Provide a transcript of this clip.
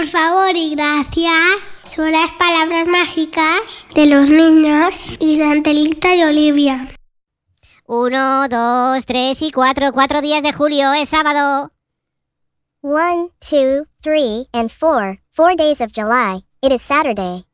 por favor y gracias son las palabras mágicas de los niños y de Angelita y Olivia. 1, 2, 3 y 4. 4 días de julio, es sábado. 1, 2, 3, and 4. 4 days of July. It is Saturday.